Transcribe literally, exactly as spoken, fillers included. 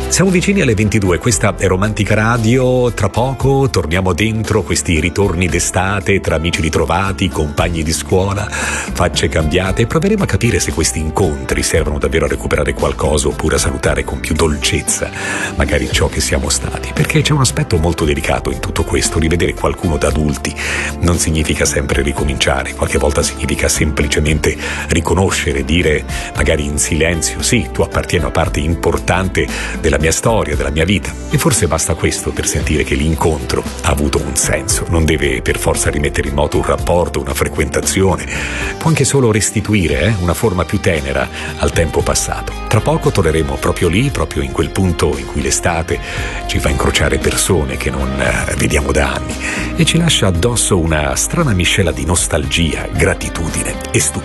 Siamo vicini alle ventidue, questa è Romantica Radio. Tra poco torniamo dentro questi ritorni d'estate tra amici ritrovati, compagni di scuola, facce cambiate, e proveremo a capire se questi incontri servono davvero a recuperare qualcosa oppure a salutare con più dolcezza magari ciò che siamo stati, perché c'è un aspetto molto delicato in tutto questo. Rivedere qualcuno da adulti non significa sempre ricominciare, qualche volta significa semplicemente riconoscere, dire magari in silenzio: sì, tu appartieni a una parte importante della mia storia, della mia vita, e forse basta questo per sentire che l'incontro ha avuto un senso. Non deve per forza rimettere in moto un rapporto, una frequentazione, può anche solo restituire eh, una forma più tenera al tempo passato. Tra poco torneremo proprio lì, proprio in quel punto in cui l'estate ci fa incrociare persone che non eh, vediamo da anni e ci lascia addosso una strana miscela di nostalgia, gratitudine e stupidità.